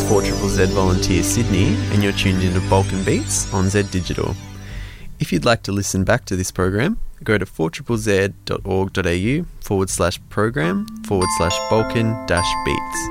4ZZZ Volunteer Sydney, and you're tuned into Balkan Beats on Z Digital. If you'd like to listen back to this program, go to 4ZZZ.org.au/program/Balkan-Beats.